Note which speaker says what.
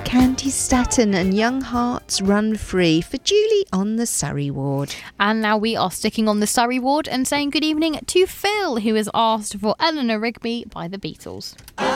Speaker 1: County Staton and Young Hearts Run Free for Julie on the Surrey ward.
Speaker 2: And now we are sticking on the Surrey ward and saying good evening to Phil, who has asked for Eleanor Rigby by the Beatles.